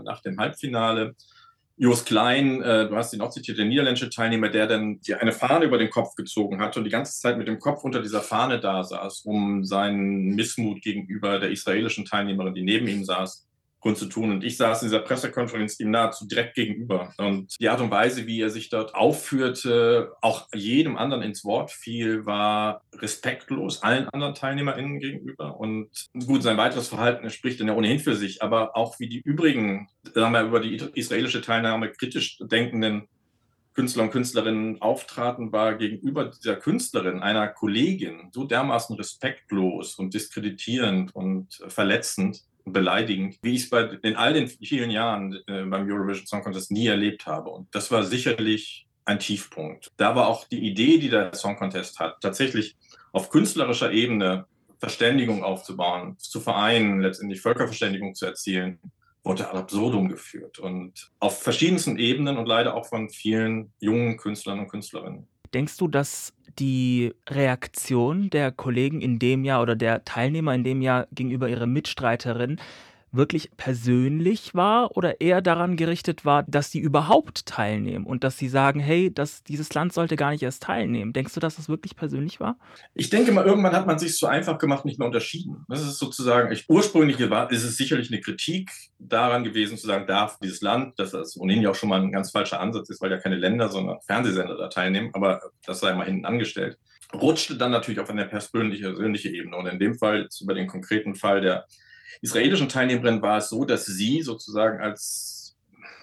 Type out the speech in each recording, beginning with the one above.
nach dem Halbfinale. Jos Klein, du hast ihn auch zitiert, der niederländische Teilnehmer, der dann eine Fahne über den Kopf gezogen hat und die ganze Zeit mit dem Kopf unter dieser Fahne da saß, um seinen Missmut gegenüber der israelischen Teilnehmerin, die neben ihm saß, kundzutun. Und ich saß in dieser Pressekonferenz ihm nahezu direkt gegenüber. Und die Art und Weise, wie er sich dort aufführte, auch jedem anderen ins Wort fiel, war respektlos allen anderen TeilnehmerInnen gegenüber. Und gut, sein weiteres Verhalten spricht dann ja ohnehin für sich, aber auch wie die übrigen, sagen wir, über die israelische Teilnahme kritisch denkenden Künstler und Künstlerinnen auftraten, war gegenüber dieser Künstlerin, einer Kollegin, so dermaßen respektlos und diskreditierend und verletzend, beleidigend, wie ich es in all den vielen Jahren beim Eurovision Song Contest nie erlebt habe. Und das war sicherlich ein Tiefpunkt. Da war auch die Idee, die der Song Contest hat, tatsächlich auf künstlerischer Ebene Verständigung aufzubauen, zu vereinen, letztendlich Völkerverständigung zu erzielen, wurde ad absurdum geführt. Und auf verschiedensten Ebenen und leider auch von vielen jungen Künstlern und Künstlerinnen. Denkst du, dass die Reaktion der Kollegen in dem Jahr oder der Teilnehmer in dem Jahr gegenüber ihrer Mitstreiterin wirklich persönlich war oder eher daran gerichtet war, dass sie überhaupt teilnehmen und dass sie sagen, hey, dieses Land sollte gar nicht erst teilnehmen? Denkst du, dass das wirklich persönlich war? Ich denke mal, irgendwann hat man sich so einfach gemacht, nicht mehr unterschieden. Das ist sozusagen, ursprünglich ist es sicherlich eine Kritik daran gewesen, zu sagen, darf dieses Land, dass das ohnehin ja auch schon mal ein ganz falscher Ansatz ist, weil ja keine Länder, sondern Fernsehsender da teilnehmen, aber das sei mal hinten angestellt, rutschte dann natürlich auf eine persönliche Ebene. Und in dem Fall, über den konkreten Fall der israelischen Teilnehmerin, war es so, dass sie sozusagen als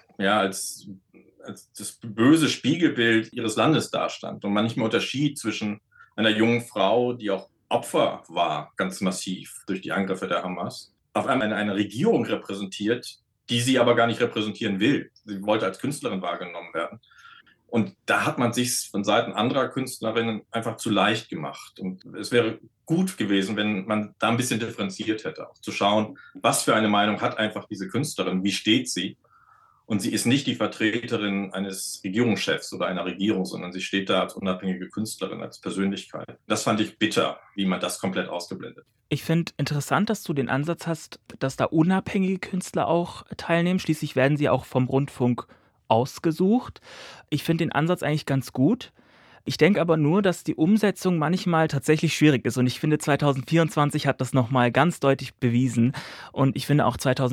das böse Spiegelbild ihres Landes dastand und man nicht mehr unterschied zwischen einer jungen Frau, die auch Opfer war, ganz massiv durch die Angriffe der Hamas, auf einmal eine Regierung repräsentiert, die sie aber gar nicht repräsentieren will. Sie wollte als Künstlerin wahrgenommen werden. Und da hat man sich von Seiten anderer Künstlerinnen einfach zu leicht gemacht. Und es wäre gut gewesen, wenn man da ein bisschen differenziert hätte, auch zu schauen, was für eine Meinung hat einfach diese Künstlerin, wie steht sie? Und sie ist nicht die Vertreterin eines Regierungschefs oder einer Regierung, sondern sie steht da als unabhängige Künstlerin, als Persönlichkeit. Das fand ich bitter, wie man das komplett ausgeblendet. Ich finde interessant, dass du den Ansatz hast, dass da unabhängige Künstler auch teilnehmen. Schließlich werden sie auch vom Rundfunk ausgesucht. Ich finde den Ansatz eigentlich ganz gut. Ich denke aber nur, dass die Umsetzung manchmal tatsächlich schwierig ist. Und ich finde, 2024 hat das nochmal ganz deutlich bewiesen. Und ich finde auch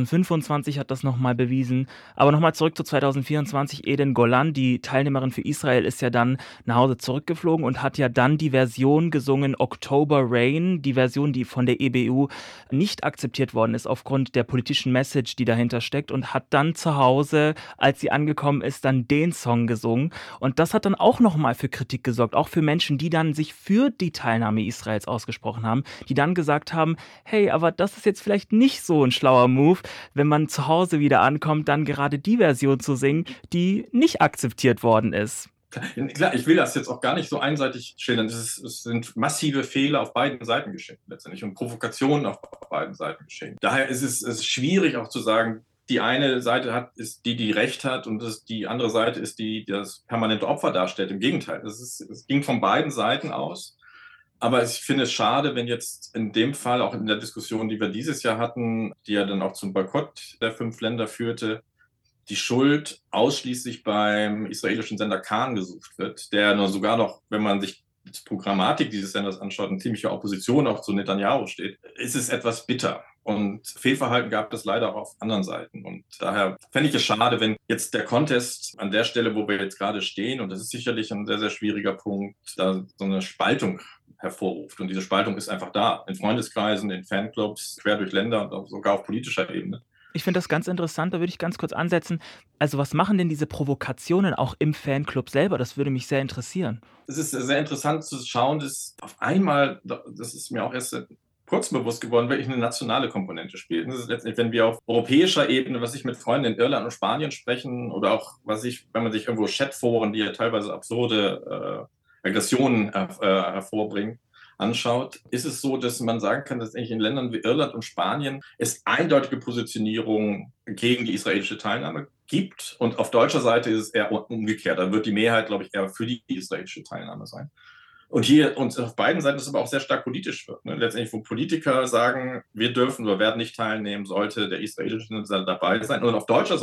2025 hat das nochmal bewiesen. Aber nochmal zurück zu 2024. Eden Golan, die Teilnehmerin für Israel, ist ja dann nach Hause zurückgeflogen und hat ja dann die Version gesungen, October Rain, die Version, die von der EBU nicht akzeptiert worden ist aufgrund der politischen Message, die dahinter steckt, und hat dann zu Hause, als sie angekommen ist, dann den Song gesungen. Und das hat dann auch nochmal für Kritik gesorgt, auch für Menschen, die dann sich für die Teilnahme Israels ausgesprochen haben, die dann gesagt haben, hey, aber das ist jetzt vielleicht nicht so ein schlauer Move, wenn man zu Hause wieder ankommt, dann gerade die Version zu singen, die nicht akzeptiert worden ist. Klar, ich will das jetzt auch gar nicht so einseitig schildern. Es sind massive Fehler auf beiden Seiten geschehen letztendlich und Provokationen auf beiden Seiten geschehen. Daher ist es schwierig auch zu sagen, die eine Seite ist die Recht hat und die andere Seite ist die das permanente Opfer darstellt. Im Gegenteil, es ging von beiden Seiten aus. Aber ich finde es schade, wenn jetzt in dem Fall, auch in der Diskussion, die wir dieses Jahr hatten, die ja dann auch zum Boykott der 5 Länder führte, die Schuld ausschließlich beim israelischen Sender Kan gesucht wird, der nur sogar noch, wenn man sich die Programmatik dieses Senders anschaut, in ziemlicher Opposition auch zu Netanyahu steht, ist es etwas bitter. Und Fehlverhalten gab es leider auch auf anderen Seiten. Und daher fände ich es schade, wenn jetzt der Contest an der Stelle, wo wir jetzt gerade stehen, und das ist sicherlich ein sehr, sehr schwieriger Punkt, da so eine Spaltung hervorruft. Und diese Spaltung ist einfach da, in Freundeskreisen, in Fanclubs, quer durch Länder und auch sogar auf politischer Ebene. Ich finde das ganz interessant, da würde ich ganz kurz ansetzen. Also was machen denn diese Provokationen auch im Fanclub selber? Das würde mich sehr interessieren. Es ist sehr interessant zu schauen, dass auf einmal, das ist mir auch erst seit kurzem bewusst geworden, wirklich eine nationale Komponente spielt. Das ist letztendlich, wenn wir auf europäischer Ebene, was ich mit Freunden in Irland und Spanien sprechen oder auch, wenn man sich irgendwo Chatforen, die ja teilweise absurde Aggressionen hervorbringen, anschaut, ist es so, dass man sagen kann, dass eigentlich in Ländern wie Irland und Spanien es eindeutige Positionierung gegen die israelische Teilnahme gibt. Und auf deutscher Seite ist es eher umgekehrt. Da wird die Mehrheit, glaube ich, eher für die israelische Teilnahme sein. Und hier und auf beiden Seiten ist aber auch sehr stark politisch wird. Ne? Letztendlich, wo Politiker sagen, wir dürfen oder werden nicht teilnehmen, sollte der israelische Sender dabei sein. Und auf deutscher Seite